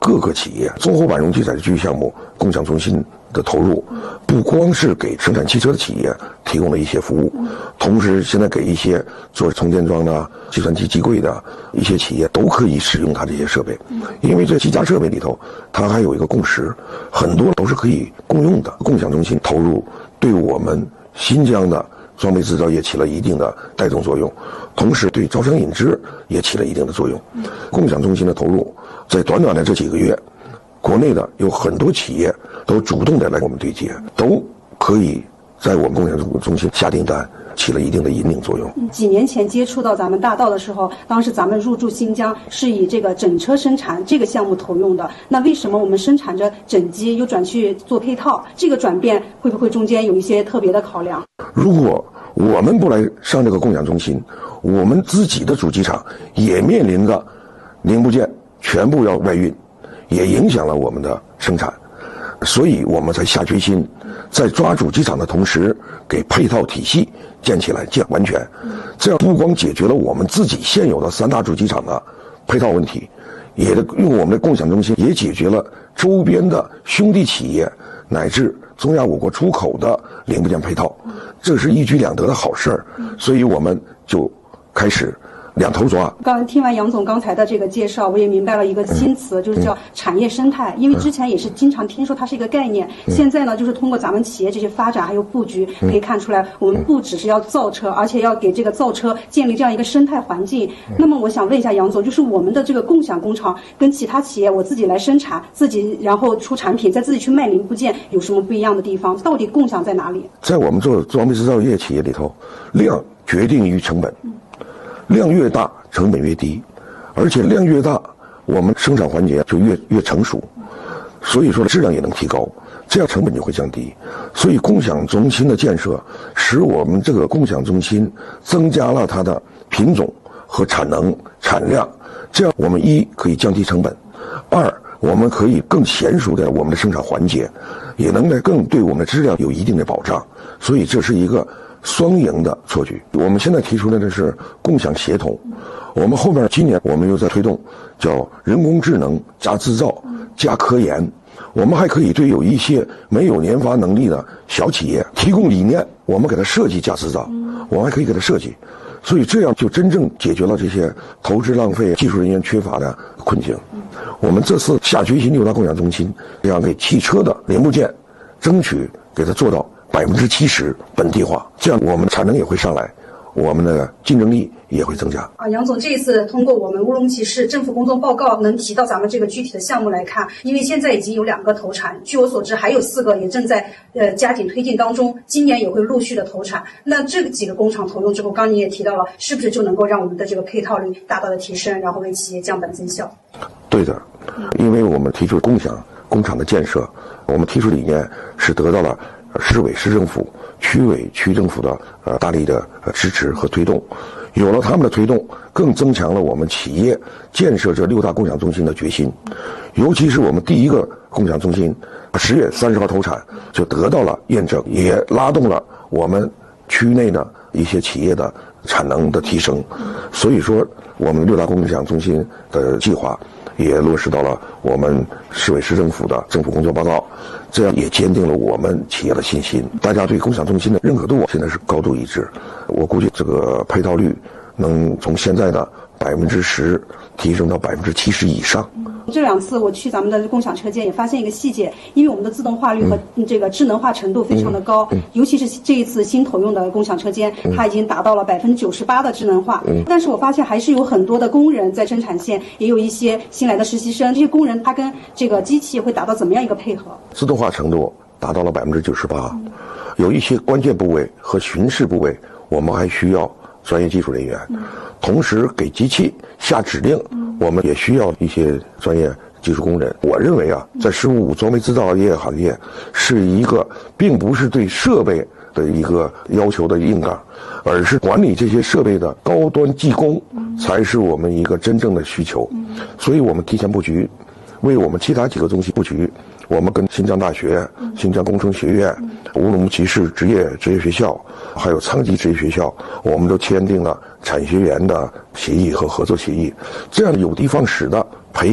各个企业综合板容器载具项目共享中心的投入，不光是给生产汽车的企业提供了一些服务，同时现在给一些做充电桩的、计算机机柜的一些企业都可以使用它这些设备。因为这几家设备里头，它还有一个共识，很多都是可以共用的。共享中心投入对我们新疆的装备制造业起了一定的带动作用，同时对招商引资也起了一定的作用。共享中心的投入，在短短的这几个月，国内的有很多企业都主动的来跟我们对接，都可以在我们共享中心下订单，起了一定的引领作用。 几年前接触到咱们大道的时候，当时咱们入驻新疆是以这个整车生产这个项目投用的，那为什么我们生产着整机又转去做配套？这个转变会不会中间有一些特别的考量？ 如果我们不来上这个共享中心，我们自己的主机厂也面临着零部件全部要外运，也影响了我们的生产，所以我们才下决心，在抓主机厂的同时，给配套体系建起来，建完全。这样不光解决了我们自己现有的3大主机厂的配套问题，也用我们的共享中心也解决了周边的兄弟企业乃至中亚5国出口的零部件配套，这是一举两得的好事儿。所以我们就开始两头抓。 刚听完杨总刚才的这个介绍，我也明白了一个新词，就是叫产业生态。因为之前也是经常听说它是一个概念，现在呢，就是通过咱们企业这些发展还有布局，可以看出来，我们不只是要造车，而且要给这个造车建立这样一个生态环境。那么我想问一下杨总，就是我们的这个共享工厂跟其他企业我自己来生产，自己然后出产品，再自己去卖零部件，有什么不一样的地方？到底共享在哪里？ 在我们做装备制造业企业里头，量决定于成本。量越大，成本越低，而且量越大，我们生产环节就越成熟，所以说质量也能提高，这样成本就会降低。所以共享中心的建设，使我们这个共享中心增加了它的品种和产能、产量，这样我们一可以降低成本，二我们可以更娴熟的我们的生产环节，也能来更对我们的质量有一定的保障。所以这是一个双赢的错局。我们现在提出来的是共享协同，我们后面今年我们又在推动叫人工智能加制造加科研，我们还可以对有一些没有研发能力的小企业提供理念，我们给它设计加制造，我们还可以给它设计，所以这样就真正解决了这些投资浪费、技术人员缺乏的困境。我们这次下决心6大共享中心，要给汽车的零部件争取给它做到70%本地化，这样我们产能也会上来，我们的竞争力也会增加。 杨总，这一次通过我们乌鲁木齐市政府工作报告能提到咱们这个具体的项目来看，因为现在已经有2个投产，据我所知还有4个也正在加紧推进当中，今年也会陆续的投产。那这几个工厂投用之后，刚你也提到了，是不是就能够让我们的这个配套率大大的提升，然后为企业降本增效？ 对的，因为我们提出共享工厂的建设，我们提出理念是得到了市委市政府、区委区政府的大力的支持和推动，有了他们的推动，更增强了我们企业建设这6大共享中心的决心。尤其是我们第1个共享中心10月30号投产就得到了验证，也拉动了我们区内的一些企业的产能的提升。所以说我们6大共享中心的计划也落实到了我们市委市政府的政府工作报告，这样也坚定了我们企业的信心。大家对共享中心的认可度现在是高度一致，我估计这个配套率能从现在的10%提升到70%以上。 这2次我去咱们的共享车间也发现一个细节，因为我们的自动化率和这个智能化程度非常的高，尤其是这一次新投用的共享车间，它已经达到了98%的智能化。但是我发现还是有很多的工人在生产线，也有一些新来的实习生，这些工人他跟这个机器会达到怎么样一个配合？ 自动化程度达到了98%，有一些关键部位和巡视部位，我们还需要专业技术人员，同时给机器下指令，我们也需要一些专业技术工人。我认为啊，在15装备制造业行业是一个并不是对设备的一个要求的硬杠，而是管理这些设备的高端技工才是我们一个真正的需求。所以我们提前布局，为我们其他几个中心布局。我们跟新疆大学、新疆工程学院、乌鲁木齐市职业学校，还有仓吉职业学校，我们都签订了产学研的协议和合作协议，这样有的放矢的培养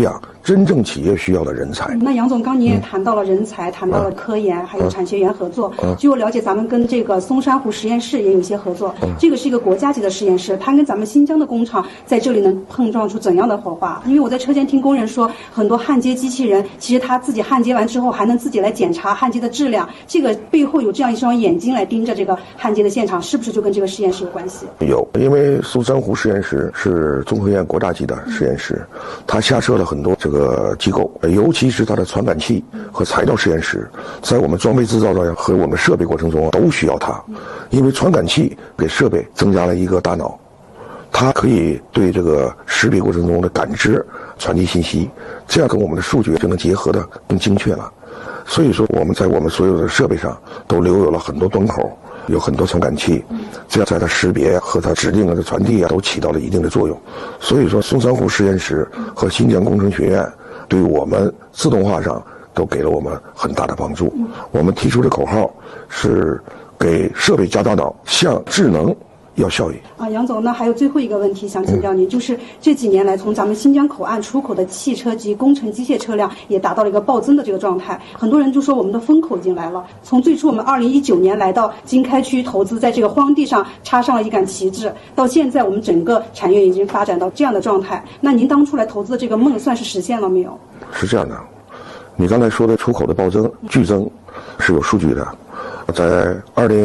真正企业需要的人才。 那杨总，刚您也谈到了人才，谈到了科研，还有产学研合作。据我了解，咱们跟这个松山湖实验室也有一些合作。这个是一个国家级的实验室，它跟咱们新疆的工厂在这里能碰撞出怎样的火花？因为我在车间听工人说，很多焊接机器人其实他自己焊接完之后还能自己来检查焊接的质量，这个背后有这样一双眼睛来盯着这个焊接的现场，是不是就跟这个实验室有关系？ 有，因为松山湖实验室是中科院国家级的实验室，它下设了很多这个机构，尤其是它的传感器和材料实验室，在我们装备制造上和我们设备过程中都需要它，因为传感器给设备增加了一个大脑，它可以对这个识别过程中的感知传递信息，这样跟我们的数据就能结合的更精确了。所以说我们在我们所有的设备上都留有了很多端口，有很多传感器，这样在它识别和它指令的传递都起到了一定的作用。所以说松山湖实验室和新疆工程学院对我们自动化上都给了我们很大的帮助。我们提出的口号是给设备加大脑，向智能要效益。 杨总，那还有最后一个问题想请教您，就是这几年来，从咱们新疆口岸出口的汽车及工程机械车辆也达到了一个暴增的这个状态。很多人就说我们的风口已经来了。从最初我们2019年来到经开区投资，在这个荒地上插上了一杆旗帜，到现在我们整个产业已经发展到这样的状态。那您当初来投资的这个梦算是实现了没有？ 是这样的，你刚才说的出口的暴增、剧增是有数据的。在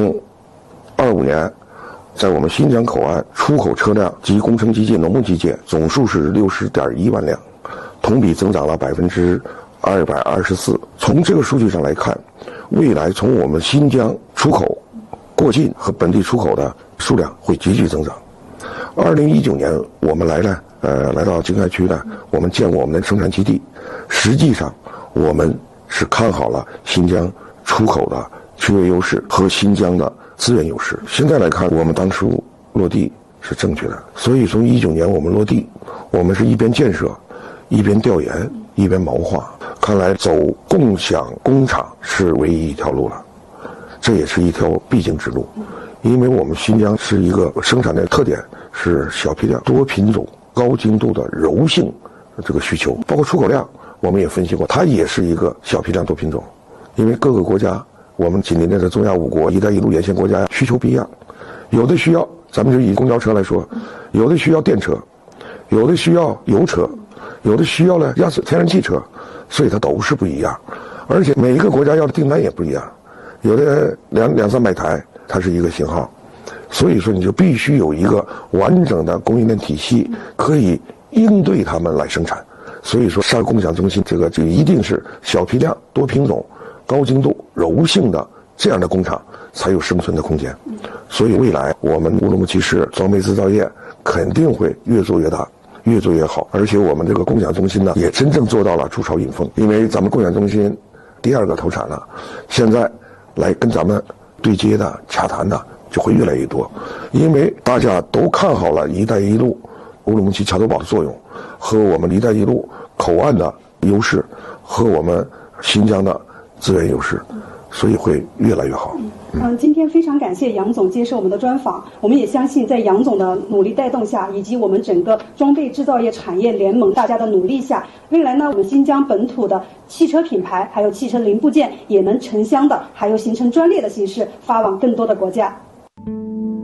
2025年，在我们新疆口岸出口车辆及工程机械、农牧机械总数是60.1万辆，同比增长了224%。从这个数据上来看，未来从我们新疆出口过境和本地出口的数量会急剧增长。2019年我们来到经开区呢，我们建我们的生产基地，实际上我们是看好了新疆出口的区位优势和新疆的资源优势。现在来看，我们当初落地是正确的，所以从19年我们落地，我们是一边建设，一边调研，一边谋划。看来走共享工厂是唯一一条路了，这也是一条必经之路。因为我们新疆是一个生产的特点是小批量、多品种、高精度的柔性这个需求，包括出口量，我们也分析过，它也是一个小批量多品种。因为各个国家，我们紧邻着的中亚5国、一带一路沿线国家需求不一样，有的需要，咱们就以公交车来说，有的需要电车，有的需要油车，有的需要呢天然气车，所以它都是不一样。而且每一个国家要的订单也不一样，有的200-300台它是一个型号，所以说你就必须有一个完整的供应链体系，可以应对他们来生产。所以说上共享中心这个就一定是小批量、多品种、高精度、柔性的这样的工厂才有生存的空间。所以未来我们乌鲁木齐市装备制造业肯定会越做越大，越做越好。而且我们这个共享中心呢，也真正做到了筑巢引凤。因为咱们共享中心第2个投产了，现在来跟咱们对接的、洽谈的就会越来越多。因为大家都看好了一带一路乌鲁木齐桥头堡的作用，和我们一带一路口岸的优势，和我们新疆的资源优势，所以会越来越好。 今天非常感谢杨总接受我们的专访。我们也相信，在杨总的努力带动下，以及我们整个装备制造业产业联盟大家的努力下，未来呢，我们新疆本土的汽车品牌还有汽车零部件也能城乡的，还有形成专列的形式发往更多的国家。